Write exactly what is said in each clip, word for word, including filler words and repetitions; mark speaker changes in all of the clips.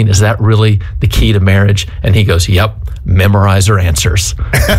Speaker 1: Gene, is that really the key to marriage? And he goes, yep, memorize her answers.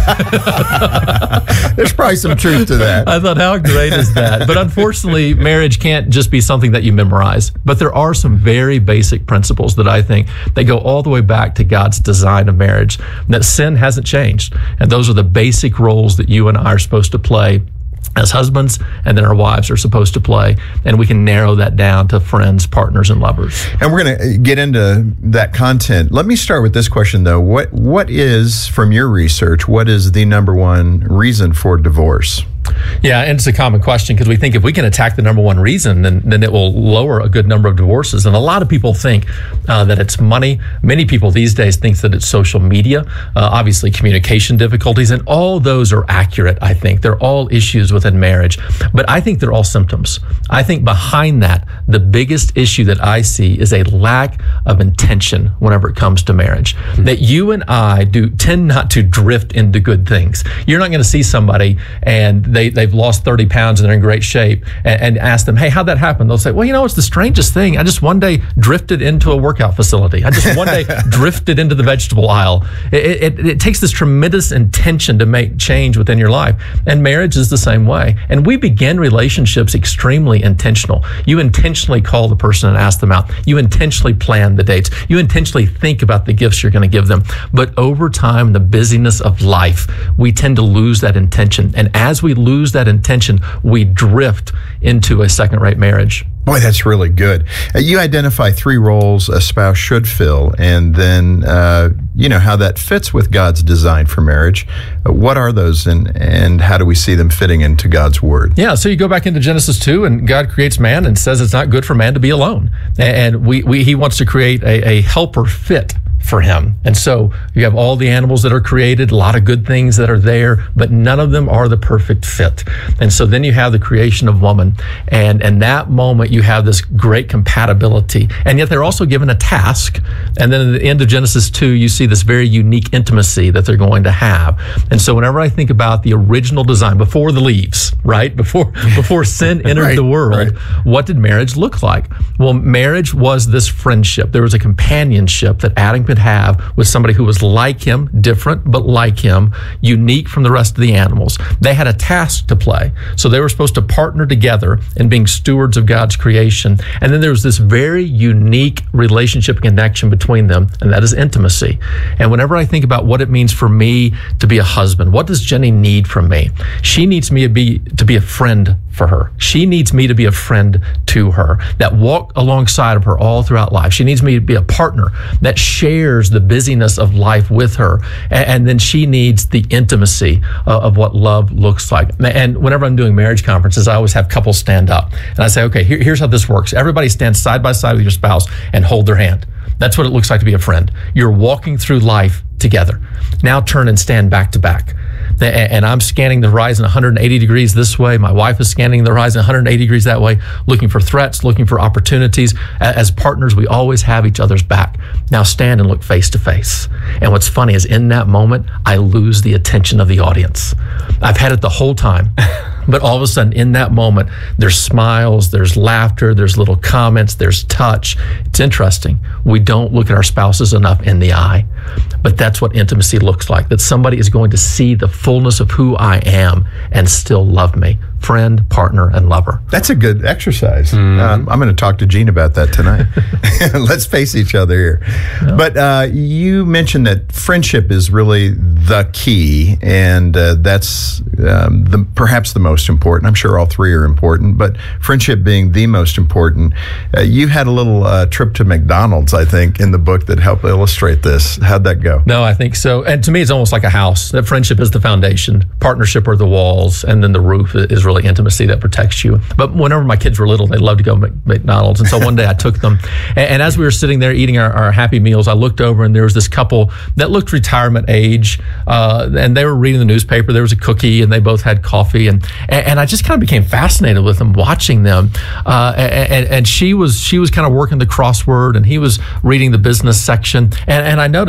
Speaker 2: There's probably some truth to that.
Speaker 1: I thought, how great is that? But unfortunately, marriage can't just be something that you memorize. But there are some very basic principles that I think they go all the way back to God's design of marriage, that sin hasn't changed. And those are the basic roles that you and I are supposed to play as husbands, and then our wives are supposed to play. And we can narrow that down to friends, partners, and lovers.
Speaker 2: And we're going to get into that content. Let me start with this question, though. What What is, from your research, what is the number one reason for divorce?
Speaker 1: Yeah, and it's a common question because we think if we can attack the number one reason, then, then it will lower a good number of divorces. And a lot of people think uh, that it's money. Many people these days think that it's social media, uh, obviously communication difficulties, and all those are accurate, I think. They're all issues within marriage, but I think they're all symptoms. I think behind that, the biggest issue that I see is a lack of intention whenever it comes to marriage. Mm-hmm. That you and I do tend not to drift into good things. You're not going to see somebody and they, they've lost thirty pounds and they're in great shape and, and ask them, hey, how'd that happen? They'll say, well, you know, it's the strangest thing. I just one day drifted into a workout facility. I just one day drifted into the vegetable aisle. It, it, it takes this tremendous intention to make change within your life. And marriage is the same way. And we begin relationships extremely intentional. You intentionally call the person and ask them out. You intentionally plan the dates. You intentionally think about the gifts you're going to give them. But over time, the busyness of life, we tend to lose that intention. And as we lose that intention, we drift into a second-rate marriage.
Speaker 2: Boy, that's really good. Uh, you identify three roles a spouse should fill, and then, uh, you know, how that fits with God's design for marriage. Uh, what are those, and, and how do we see them fitting into God's Word?
Speaker 1: Yeah, so you go back into Genesis two, and God creates man and says it's not good for man to be alone. And we, we he wants to create a, a helper fit for him. And so you have all the animals that are created, a lot of good things that are there, but none of them are the perfect fit. And so then you have the creation of woman. And in that moment, you have this great compatibility. And yet they're also given a task. And then at the end of Genesis two, you see this very unique intimacy that they're going to have. And so whenever I think about the original design, before the leaves, right? Before, before sin entered
Speaker 2: right,
Speaker 1: the world,
Speaker 2: right.
Speaker 1: What did marriage look like? Well, marriage was this friendship. There was a companionship that Adam could have with somebody who was like him, different, but like him, unique from the rest of the animals. They had a task to play. So they were supposed to partner together in being stewards of God's creation. And then there was this very unique relationship and connection between them, and that is intimacy. And whenever I think about what it means for me to be a husband, what does Jenny need from me? She needs me to be, to be a friend for her. She needs me to be a friend to her, that walk alongside of her all throughout life. She needs me to be a partner that shares the busyness of life with her. And, and then she needs the intimacy uh, of what love looks like. And whenever I'm doing marriage conferences, I always have couples stand up. And I say, okay, here, here's how this works. Everybody stand side by side with your spouse and hold their hand. That's what it looks like to be a friend. You're walking through life together. Now turn and stand back to back. And I'm scanning the horizon one hundred eighty degrees this way. My wife is scanning the horizon one hundred eighty degrees that way, looking for threats, looking for opportunities. As partners, we always have each other's back. Now stand and look face to face. And what's funny is in that moment, I lose the attention of the audience. I've had it the whole time. But all of a sudden, in that moment, there's smiles, there's laughter, there's little comments, there's touch. It's interesting. We don't look at our spouses enough in the eye. But that's what intimacy looks like, that somebody is going to see the fullness of who I am and still love me. Friend, partner, and lover.
Speaker 2: That's a good exercise. Mm-hmm. Um, I'm going to talk to Gene about that tonight. Let's face each other here. Yeah. But uh, you mentioned that friendship is really the key, and uh, that's um, the, perhaps the most important. I'm sure all three are important, but friendship being the most important. Uh, you had a little uh, trip to McDonald's, I think, in the book that helped illustrate this. How'd that go?
Speaker 1: No, I think so. And to me, it's almost like a house. That friendship is the foundation. Partnership are the walls, and then the roof is really intimacy that protects you. But whenever my kids were little, they loved to go to McDonald's. And so one day I took them. And, and as we were sitting there eating our, our Happy Meals, I looked over and there was this couple that looked retirement age. Uh, and they were reading the newspaper. There was a cookie and they both had coffee. And and, and I just kind of became fascinated with them, watching them. Uh, and, and she was she was kind of working the crossword and he was reading the business section. And, and I noticed that they would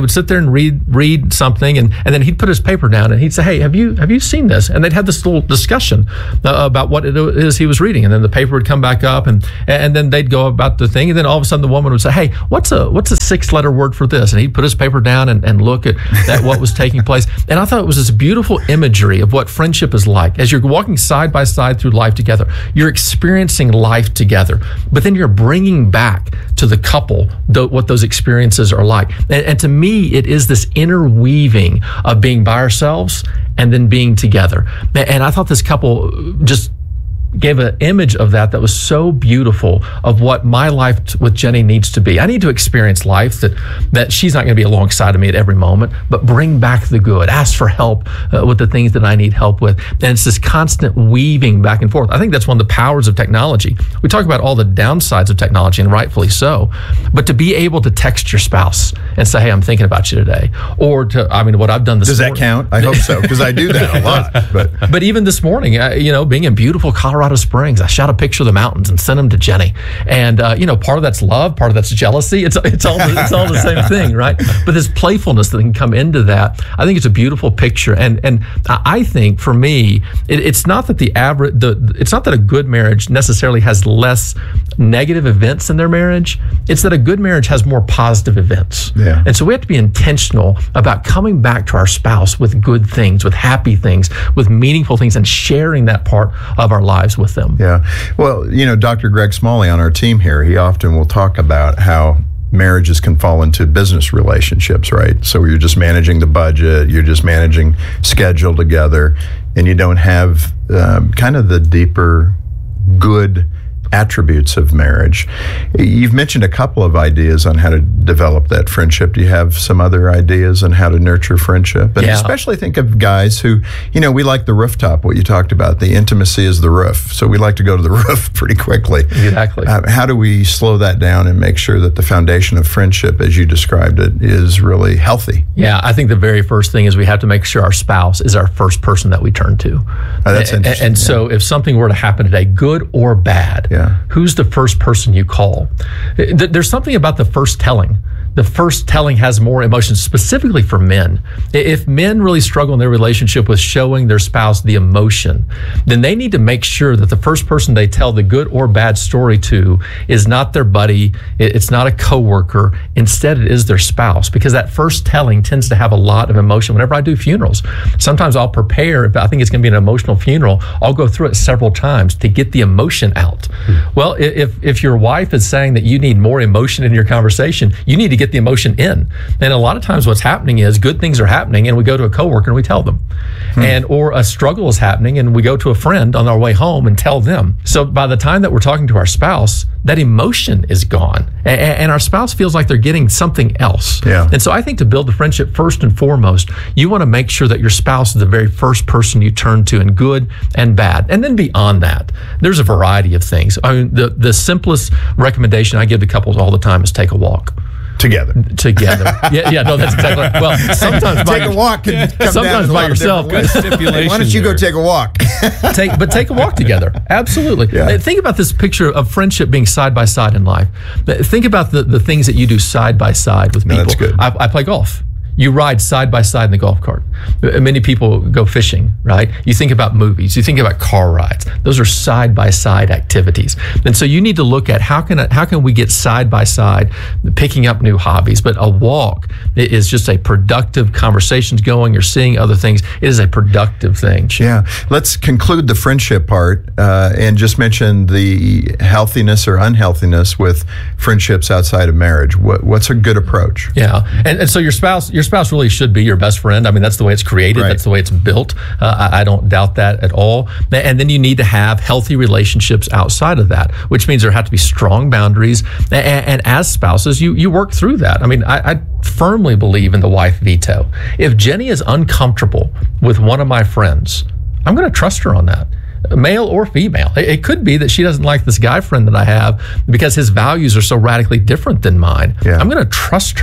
Speaker 1: would sit there and read read something, and, and then he'd put his paper down and he'd say, hey, have you have you seen this? And they'd have this little discussion uh, about what it is he was reading, and then the paper would come back up, and and then they'd go about the thing, and then all of a sudden the woman would say, hey, what's a what's a six letter word for this? And he'd put his paper down and, and look at that what was taking place. And I thought it was this beautiful imagery of what friendship is like. As you're walking side by side through life together, you're experiencing life together, but then you're bringing back to the couple the, what those experiences are like. And, and to me, it is this interweaving of being by ourselves and then being together. And I thought this couple just gave an image of that that was so beautiful of what my life t- with Jenny needs to be. I need to experience life that that she's not going to be alongside of me at every moment, but bring back the good, ask for help uh, with the things that I need help with. And it's this constant weaving back and forth. I think that's one of the powers of technology. We talk about all the downsides of technology, and rightfully so, but to be able to text your spouse and say, hey, I'm thinking about you today, or to, I mean, what I've done this
Speaker 2: Does
Speaker 1: morning.
Speaker 2: that count? I hope so, because I do that a lot. But
Speaker 1: But even this morning, uh, you know, being in beautiful Colorado Springs, I shot a picture of the mountains and sent them to Jenny. And, uh, you know, part of that's love, part of that's jealousy. It's it's all the, it's all the same thing, right? But this playfulness that can come into that, I think it's a beautiful picture. And and I think for me, it, it's not that the average, the it's not that a good marriage necessarily has less negative events in their marriage. It's that a good marriage has more positive events.
Speaker 2: Yeah.
Speaker 1: And so we have to be intentional about coming back to our spouse with good things, with happy things, with meaningful things, and sharing that part of our lives with them.
Speaker 2: yeah, well, you know, Doctor Greg Smalley on our team here, he often will talk about how marriages can fall into business relationships, right? So you're just managing the budget, you're just managing schedule together, and you don't have um, kind of the deeper good attributes of marriage. You've mentioned a couple of ideas on how to develop that friendship. Do you have some other ideas on how to nurture friendship? And
Speaker 1: Yeah.
Speaker 2: especially think of guys who, you know, we like the rooftop, what you talked about. The intimacy is the roof. So we like to go to the roof pretty quickly.
Speaker 1: Exactly.
Speaker 2: Uh, how do we slow that down and make sure that the foundation of friendship, as you described it, is really healthy?
Speaker 1: Yeah, I think the very first thing is we have to make sure our spouse is our first person that we turn to.
Speaker 2: Oh, that's
Speaker 1: A-
Speaker 2: interesting,
Speaker 1: And so if something were to happen today, good or bad,
Speaker 2: Yeah.
Speaker 1: who's the first person you call? Th- There's something about the first telling. The first telling has more emotion, specifically for men. I- If men really struggle in their relationship with showing their spouse the emotion, then they need to make sure that the first person they tell the good or bad story to is not their buddy, it- it's not a coworker. Instead, it is their spouse, because that first telling tends to have a lot of emotion. Whenever I do funerals, sometimes I'll prepare, if I think it's going to be an emotional funeral, I'll go through it several times to get the emotion out. Well, i- if if your wife is saying that you need more emotion in your conversation, you need to get the emotion in. And a lot of times what's happening is good things are happening and we go to a coworker and we tell them. Hmm. And or a struggle is happening and we go to a friend on our way home and tell them. So by the time that we're talking to our spouse, that emotion is gone. And, and our spouse feels like they're getting something else.
Speaker 2: Yeah.
Speaker 1: And so I think to build the friendship, first and foremost, you want to make sure that your spouse is the very first person you turn to in good and bad. And then beyond that, there's a variety of things. I mean, the, the simplest recommendation I give to couples all the time is take a walk.
Speaker 2: Together.
Speaker 1: Together. Yeah, yeah, no, that's exactly right. Well, sometimes by,
Speaker 2: Take a walk and come
Speaker 1: sometimes
Speaker 2: down
Speaker 1: by yourself.
Speaker 2: Good
Speaker 3: stipulation
Speaker 2: Why don't you go
Speaker 3: there.
Speaker 2: take a walk?
Speaker 1: take, but take a walk together. Absolutely.
Speaker 2: Yeah.
Speaker 1: Think about this picture of friendship being side by side in life. Think about the, the things that you do side by side with
Speaker 2: No,
Speaker 1: people.
Speaker 2: that's good.
Speaker 1: I, I play golf. You ride side by side in the golf cart. Many people go fishing, right? You think about movies. You think about car rides. Those are side by side activities. And so you need to look at how can how can we get side by side, picking up new hobbies. But a walk is just a productive conversations going. You're seeing other things. It is a productive thing.
Speaker 2: Yeah. Let's conclude the friendship part uh, and just mention the healthiness or unhealthiness with friendships outside of marriage. What, what's a good approach?
Speaker 1: Yeah, and, and so your spouse, your spouse really should be your best friend. I mean, that's the way it's created.
Speaker 2: Right.
Speaker 1: That's the way it's built. Uh, I, I don't doubt that at all. And then you need to have healthy relationships outside of that, which means there have to be strong boundaries. And, and as spouses, you you work through that. I mean, I, I firmly believe in the wife veto. If Jenny is uncomfortable with one of my friends, I'm going to trust her on that. Male or female. It, it could be that she doesn't like this guy friend that I have because his values are so radically different than mine.
Speaker 2: Yeah.
Speaker 1: I'm going to trust her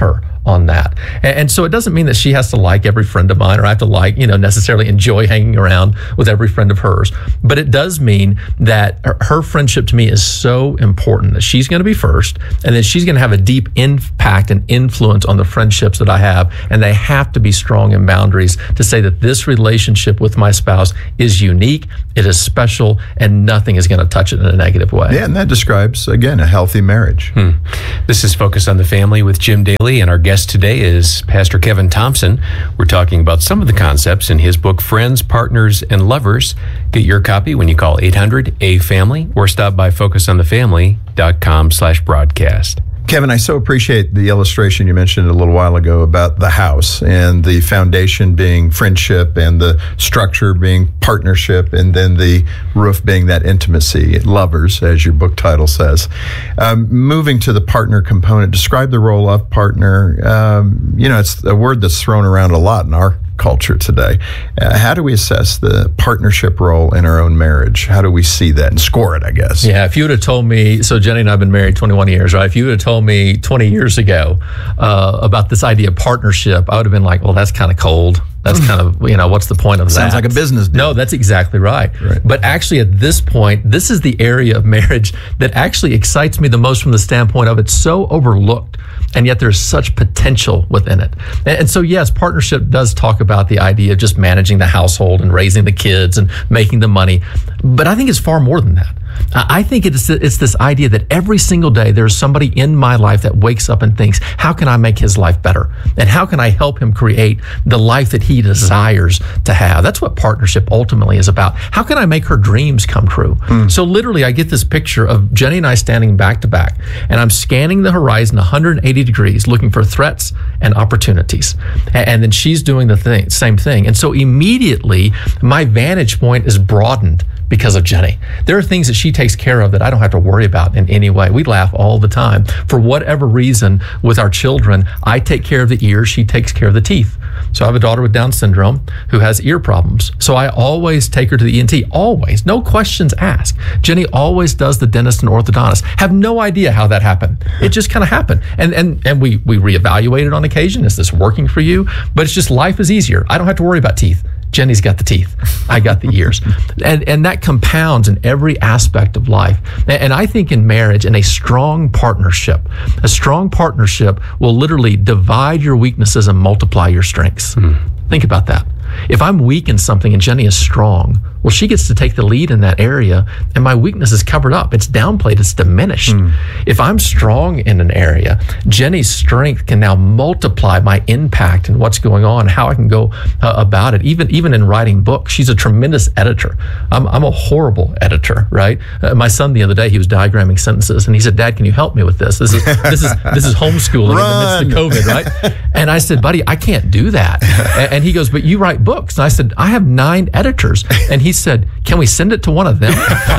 Speaker 1: on that. And, and so it doesn't mean that she has to like every friend of mine, or I have to like, you know, necessarily enjoy hanging around with every friend of hers. But it does mean that her, her friendship to me is so important that she's going to be first, and then she's going to have a deep impact and influence on the friendships that I have. And they have to be strong in boundaries to say that this relationship with my spouse is unique, it is special, and nothing is going to touch it in a negative way.
Speaker 2: Yeah, and that describes, again, a healthy marriage.
Speaker 3: Hmm. This is Focus on the Family with Jim Daly, and our guest today is Pastor Kevin Thompson. We're talking about some of the concepts in his book, Friends, Partners, and Lovers. Get your copy when you call eight hundred A family or stop by focus on the family dot com slash broadcast.
Speaker 2: Kevin, I so appreciate the illustration you mentioned a little while ago about the house and the foundation being friendship and the structure being partnership, and then the roof being that intimacy, lovers, as your book title says. Um, moving to the partner component, describe the role of partner. Um, you know, it's a word that's thrown around a lot in our culture today. Uh, how do we assess the partnership role in our own marriage? How do we see that and score it, I guess?
Speaker 1: Yeah, if you would have told me, so Jenny and I have been married twenty-one years, right? If you would have told me twenty years ago uh, about this idea of partnership, I would have been like, well, that's kind of cold. That's kind of, you know, what's the point of that?
Speaker 2: Sounds like a business deal.
Speaker 1: No, that's exactly right. right. But actually at this point, this is the area of marriage that actually excites me the most from the standpoint of it's so overlooked, and yet there's such potential within it. And, and so, yes, partnership does talk about the idea of just managing the household and raising the kids and making the money. But I think it's far more than that. I think it's it's this idea that every single day there's somebody in my life that wakes up and thinks, how can I make his life better? And how can I help him create the life that he desires to have? That's what partnership ultimately is about. How can I make her dreams come true? Mm. So literally, I get this picture of Jenny and I standing back to back, and I'm scanning the horizon one hundred eighty degrees, looking for threats and opportunities. And, and then she's doing the thing, same thing. And so immediately, my vantage point is broadened because of Jenny. There are things that she takes care of that I don't have to worry about in any way. We laugh all the time. For whatever reason, with our children, I take care of the ears, she takes care of the teeth. So I have a daughter with Down syndrome who has ear problems. So I always take her to the E N T, always, no questions asked. Jenny always does the dentist and orthodontist. Have no idea how that happened. It just kind of happened. And and and we, we reevaluate it on occasion. Is this working for you? But it's just, life is easier. I don't have to worry about teeth. Jenny's got the teeth. I got the ears. And and that compounds in every aspect of life. And I think in marriage, in a strong partnership, a strong partnership will literally divide your weaknesses and multiply your strengths. Mm. Think about that. If I'm weak in something and Jenny is strong, well, she gets to take the lead in that area, and my weakness is covered up. It's downplayed. It's diminished. Mm. If I'm strong in an area, Jenny's strength can now multiply my impact and what's going on, how I can go uh, about it. Even even in writing books, she's a tremendous editor. I'm, I'm a horrible editor, right? Uh, my son the other day, he was diagramming sentences, and he said, "Dad, can you help me with this? This is this is this is homeschooling
Speaker 2: Run.
Speaker 1: in the midst of COVID, right?" And I said, "Buddy, I can't do that." And, and he goes, "But you write books." And I said, "I have nine editors." And he said, "Can we send it to one of them?"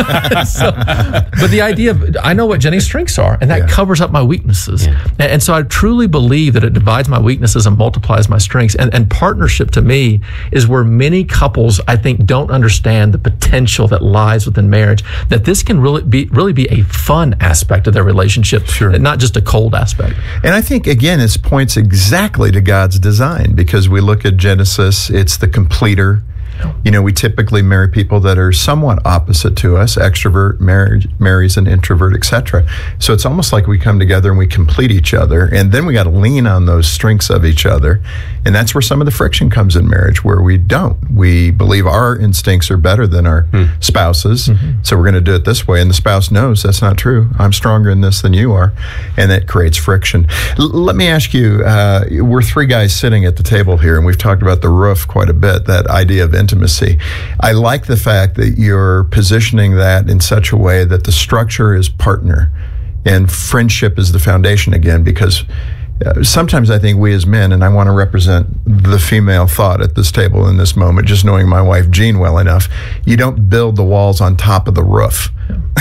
Speaker 1: so, but the idea of, I know what Jenny's strengths are, and that yeah. covers up my weaknesses. Yeah. And, and so I truly believe that it divides my weaknesses and multiplies my strengths. And, and partnership to me is where many couples, I think, don't understand the potential that lies within marriage, that this can really be really be a fun aspect of their relationship, sure. and not just a cold aspect.
Speaker 2: And I think, again, it points exactly to God's design, because we look at Genesis, it's the completer. You know, we typically marry people that are somewhat opposite to us. Extrovert marriage, marries an introvert, et cetera. So it's almost like we come together and we complete each other, and then we got to lean on those strengths of each other. And that's where some of the friction comes in marriage, where we don't. We believe our instincts are better than our mm. spouses, mm-hmm. so we're going to do it this way. And the spouse knows that's not true. I'm stronger in this than you are. And that creates friction. L- let me ask you, uh, we're three guys sitting at the table here, and we've talked about the roof quite a bit, that idea of intimacy. I like the fact that you're positioning that in such a way that the structure is partner and friendship is the foundation again, because uh, sometimes I think we as men, and I want to represent the female thought at this table in this moment, just knowing my wife Jean well enough, you don't build the walls on top of the roof.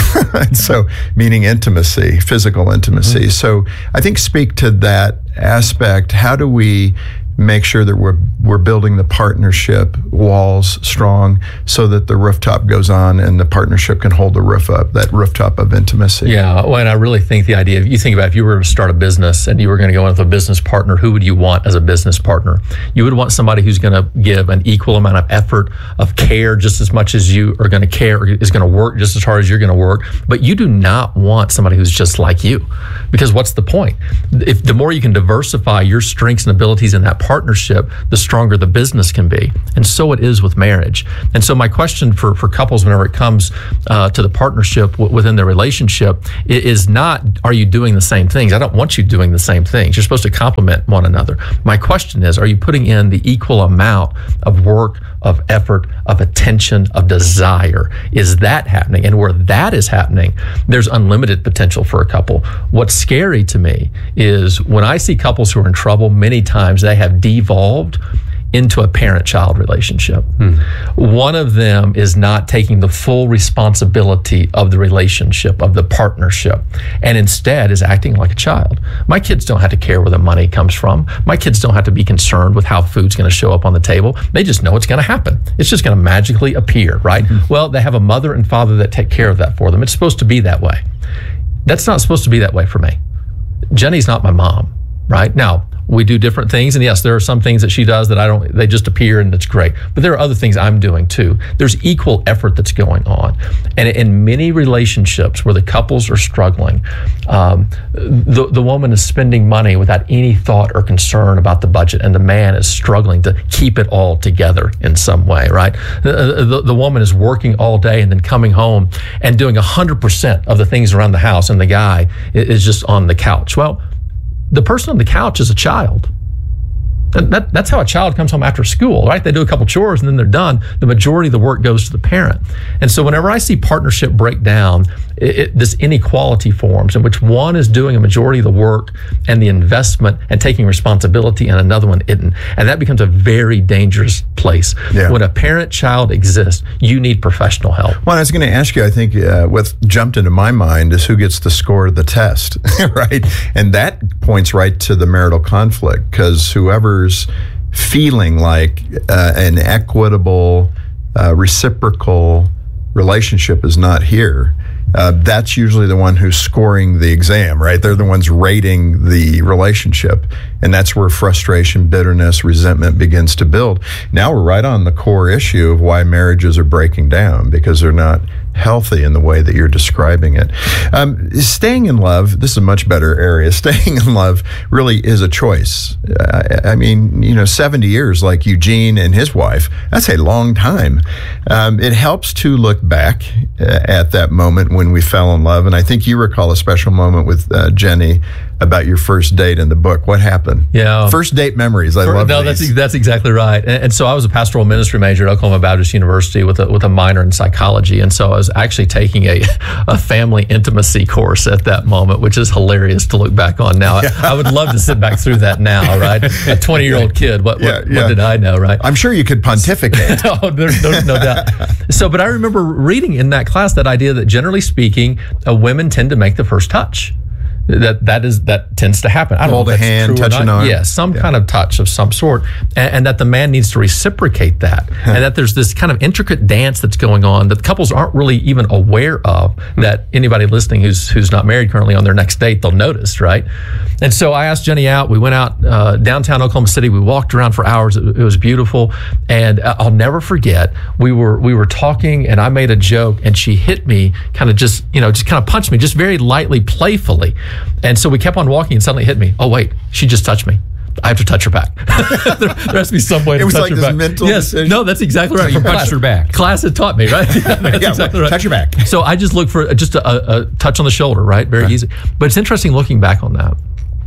Speaker 2: And so, meaning intimacy, physical intimacy. Mm-hmm. So I think speak to that aspect. How do we make sure that we're we're building the partnership walls strong so that the rooftop goes on and the partnership can hold the roof up, that rooftop of intimacy.
Speaker 1: Yeah, well, and I really think the idea, if you think about if you were to start a business and you were going to go in with a business partner, who would you want as a business partner? You would want somebody who's going to give an equal amount of effort, of care, just as much as you are going to care, is going to work just as hard as you're going to work. But you do not want somebody who's just like you, because what's the point? If the more you can diversify your strengths and abilities in that partnership, the stronger the business can be. And so it is with marriage. And so my question for, for couples whenever it comes uh, to the partnership w- within their relationship is not, are you doing the same things? I don't want you doing the same things. You're supposed to complement one another. My question is, are you putting in the equal amount of work, of effort, of attention, of desire? Is that happening? And where that is happening, there's unlimited potential for a couple. What's scary to me is when I see couples who are in trouble, many times they have devolved into a parent-child relationship. Hmm. One of them is not taking the full responsibility of the relationship, of the partnership, and instead is acting like a child. My kids don't have to care where the money comes from. My kids don't have to be concerned with how food's going to show up on the table. They just know it's going to happen. It's just going to magically appear, right? Mm-hmm. Well, they have a mother and father that take care of that for them. It's supposed to be that way. That's not supposed to be that way for me. Jenny's not my mom, right? Now, we do different things, and yes, there are some things that she does that I don't, they just appear and it's great. But there are other things I'm doing too. There's equal effort that's going on. And in many relationships where the couples are struggling, um, the, the woman is spending money without any thought or concern about the budget, and the man is struggling to keep it all together in some way, right? The, the, the woman is working all day and then coming home and doing one hundred percent of the things around the house, and the guy is just on the couch. Well, the person on the couch is a child. That, that, that's how a child comes home after school, right? They do a couple chores and then they're done. The majority of the work goes to the parent. And so whenever I see partnership break down, it, it, this inequality forms in which one is doing a majority of the work and the investment and taking responsibility, and another one isn't. And that becomes a very dangerous place. Yeah. When a parent-child exists, you need professional help.
Speaker 2: Well, I was going to ask you, I think uh, what jumped into my mind is who gets the score of the test, right? And that points right to the marital conflict, because whoever feeling like uh, an equitable, uh, reciprocal relationship is not here, uh, that's usually the one who's scoring the exam, right? They're the ones rating the relationship. And that's where frustration, bitterness, resentment begins to build. Now we're right on the core issue of why marriages are breaking down, because they're not healthy in the way that you're describing it. Um, staying in love, this is a much better area. Staying in love really is a choice. I, I mean, you know, seventy years like Eugene and his wife, that's a long time. Um, it helps to look back uh, at that moment when we fell in love. And I think you recall a special moment with uh, Jenny about your first date in the book. What happened?
Speaker 1: Yeah.
Speaker 2: First date memories. I love
Speaker 1: no,
Speaker 2: these.
Speaker 1: that's that's exactly right. And, and so I was a pastoral ministry major at Oklahoma Baptist University with a, with a minor in psychology. And so I was actually taking a, a family intimacy course at that moment, which is hilarious to look back on now. Yeah. I, I would love to sit back through that now, right? A twenty-year-old kid, what, yeah, what, yeah. what did I know, right?
Speaker 2: I'm sure you could pontificate.
Speaker 1: oh, there's, there's no doubt. So, but I remember reading in that class that idea that generally speaking, uh, women tend to make the first touch. That that is that tends to happen. I don't
Speaker 2: Hold
Speaker 1: know if
Speaker 2: a
Speaker 1: that's
Speaker 2: hand,
Speaker 1: true
Speaker 2: touch
Speaker 1: or
Speaker 2: an
Speaker 1: not.
Speaker 2: arm.
Speaker 1: Yeah, some
Speaker 2: yeah.
Speaker 1: kind of touch of some sort, and, and that the man needs to reciprocate that, and that there's this kind of intricate dance that's going on that couples aren't really even aware of. That anybody listening who's who's not married currently on their next date, they'll notice, right? And so I asked Jenny out. We went out uh, downtown Oklahoma City. We walked around for hours. It, it was beautiful, and I'll never forget. We were we were talking, and I made a joke, and she hit me, kind of just you know just kind of punched me, just very lightly, playfully, and so we kept on walking, and suddenly it hit me. Oh wait, she just touched me. I have to touch her back. there, there has to be some way
Speaker 2: it
Speaker 1: to
Speaker 2: was
Speaker 1: touch
Speaker 2: like
Speaker 1: her
Speaker 2: this
Speaker 1: back.
Speaker 2: mental
Speaker 1: yes,
Speaker 2: decision.
Speaker 1: no, that's exactly right.
Speaker 3: So you punched her back.
Speaker 1: Class had taught me, right? that's
Speaker 2: yeah,
Speaker 1: exactly right.
Speaker 2: Touch her back.
Speaker 1: So I just look for just a, a touch on the shoulder, right? Very right. easy. But it's interesting looking back on that,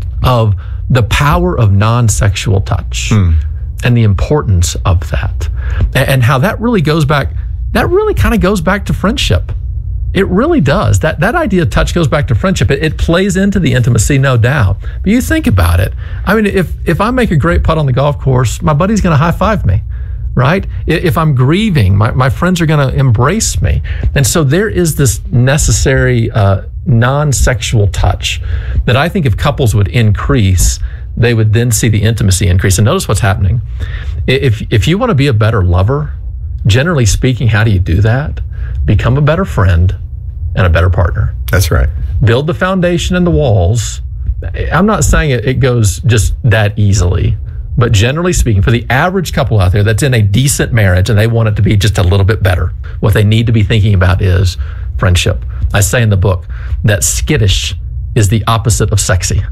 Speaker 1: of the power of non-sexual touch hmm. and the importance of that, and, and how that really goes back. That really kind of goes back to friendship. It really does. That that idea of touch goes back to friendship. It, it plays into the intimacy, no doubt. But you think about it. I mean, if if I make a great putt on the golf course, my buddy's going to high five me, right? If I'm grieving, my, my friends are going to embrace me. And so there is this necessary uh, non-sexual touch that I think if couples would increase, they would then see the intimacy increase. And notice what's happening. If, if you want to be a better lover, generally speaking, how do you do that? Become a better friend and a better partner.
Speaker 2: That's right.
Speaker 1: Build the foundation and the walls. I'm not saying it, it goes just that easily, but generally speaking, for the average couple out there that's in a decent marriage and they want it to be just a little bit better, what they need to be thinking about is friendship. I say in the book that skittish is the opposite of sexy,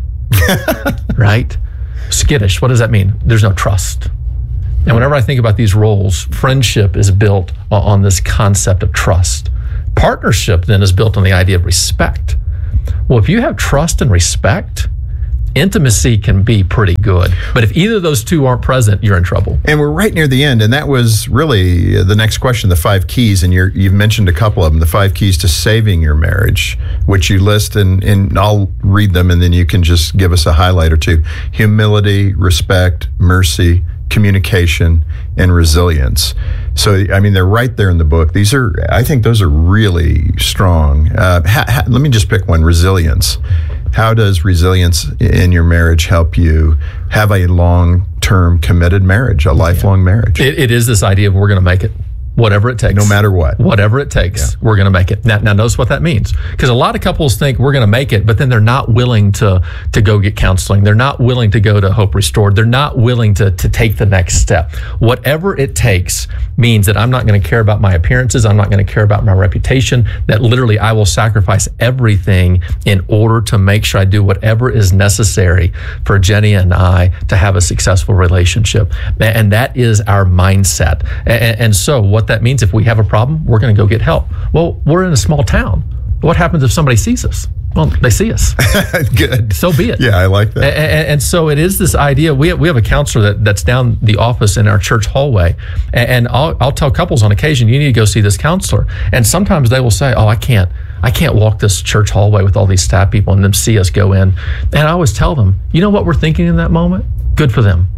Speaker 1: right? Skittish, what does that mean? There's no trust. And whenever I think about these roles, friendship is built on this concept of trust. Partnership then is built on the idea of respect. Well, if you have trust and respect, intimacy can be pretty good. But if either of those two aren't present, you're in trouble.
Speaker 2: And we're right near the end, and that was really the next question, the five keys, and you're, you've mentioned a couple of them, the five keys to saving your marriage, which you list, and, and I'll read them, and then you can just give us a highlight or two. Humility, respect, mercy, communication, and resilience. So, I mean, they're right there in the book. These are, I think those are really strong. Uh, ha, ha, let me just pick one, resilience. How does resilience in your marriage help you have a long-term committed marriage, a lifelong marriage?
Speaker 1: It, it is this idea of we're going to make it. Whatever it takes.
Speaker 2: No matter what.
Speaker 1: Whatever it takes, yeah. We're going to make it. Now, now, notice what that means. Because a lot of couples think we're going to make it, but then they're not willing to to go get counseling. They're not willing to go to Hope Restored. They're not willing to, to take the next step. Whatever it takes means that I'm not going to care about my appearances. I'm not going to care about my reputation. That literally I will sacrifice everything in order to make sure I do whatever is necessary for Jenny and I to have a successful relationship. And that is our mindset. And, and so what that means, if we have a problem, we're going to go get help. Well, we're in a small town. What happens if somebody sees us? Well, they see us.
Speaker 2: Good.
Speaker 1: So be it.
Speaker 2: Yeah, I like that.
Speaker 1: And, and so it is this idea. We have, we have a counselor that, that's down the office in our church hallway. And, and I'll, I'll tell couples on occasion, you need to go see this counselor. And sometimes they will say, oh, I can't. I can't walk this church hallway with all these staff people and them see us go in. And I always tell them, you know what we're thinking in that moment? Good for them.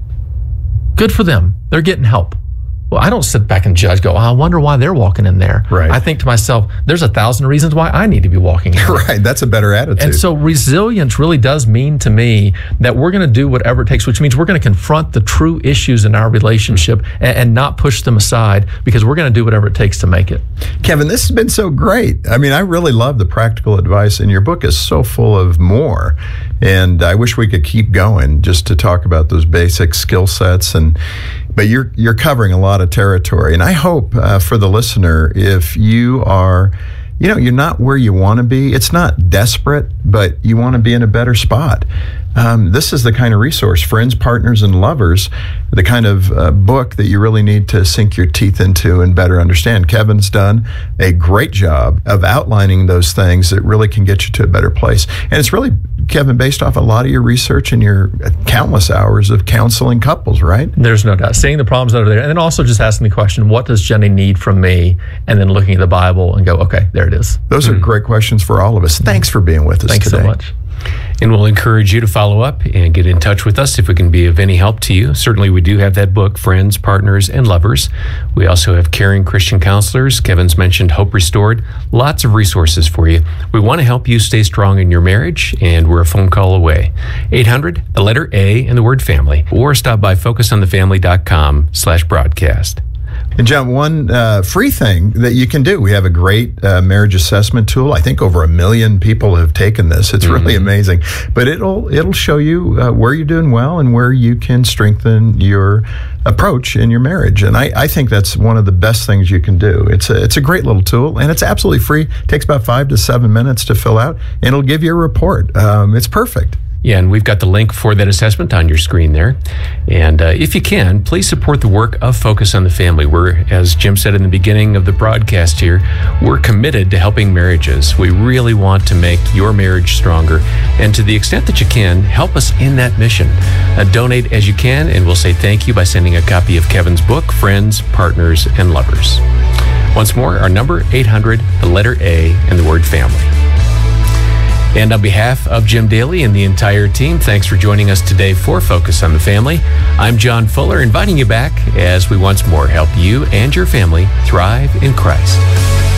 Speaker 1: Good for them. They're getting help. Well, I don't sit back and judge, go, oh, I wonder why they're walking in there.
Speaker 2: Right.
Speaker 1: I think to myself, there's a thousand reasons why I need to be walking in there.
Speaker 2: Right. That's a better attitude.
Speaker 1: And so resilience really does mean to me that we're going to do whatever it takes, which means we're going to confront the true issues in our relationship and, and not push them aside, because we're going to do whatever it takes to make it.
Speaker 2: Kevin, this has been so great. I mean, I really love the practical advice, and your book is so full of more. And I wish we could keep going just to talk about those basic skill sets. And but you're you're covering a lot of territory. And I hope uh, for the listener, if you are, you know, you're not where you want to be, it's not desperate, but you want to be in a better spot. Um, this is the kind of resource, Friends, Partners, and Lovers, the kind of uh, book that you really need to sink your teeth into and better understand. Kevin's done a great job of outlining those things that really can get you to a better place. And it's really, Kevin, based off a lot of your research and your countless hours of counseling couples, right?
Speaker 1: There's no doubt. Seeing the problems that are there, and then also just asking the question, what does Jenny need from me? And then looking at the Bible and go, okay, there it is.
Speaker 2: Those mm-hmm. are great questions for all of us. Thanks for being with us
Speaker 1: Thanks
Speaker 2: today.
Speaker 1: Thanks so much.
Speaker 3: And we'll encourage you to follow up and get in touch with us if we can be of any help to you. Certainly, we do have that book, Friends, Partners, and Lovers. We also have caring Christian counselors. Kevin's mentioned Hope Restored. Lots of resources for you. We want to help you stay strong in your marriage, and we're a phone call away. eight hundred, the letter A, and the word family. Or stop by focusonthefamily.com slash broadcast.
Speaker 2: And John, one uh, free thing that you can do, we have a great uh, marriage assessment tool. I think over a million people have taken this. It's really mm-hmm. amazing. But it'll it'll show you uh, where you're doing well and where you can strengthen your approach in your marriage. And I, I think that's one of the best things you can do. It's a, it's a great little tool, and it's absolutely free. It takes about five to seven minutes to fill out, and it'll give you a report. Um, it's perfect.
Speaker 3: Yeah, and we've got the link for that assessment on your screen there. And uh, if you can, please support the work of Focus on the Family. We're, as Jim said in the beginning of the broadcast here, we're committed to helping marriages. We really want to make your marriage stronger. And to the extent that you can, help us in that mission. Uh, donate as you can, and we'll say thank you by sending a copy of Kevin's book, Friends, Partners, and Lovers. Once more, our number, eight hundred, the letter A, and the word family. And on behalf of Jim Daly and the entire team, thanks for joining us today for Focus on the Family. I'm John Fuller, inviting you back as we once more help you and your family thrive in Christ.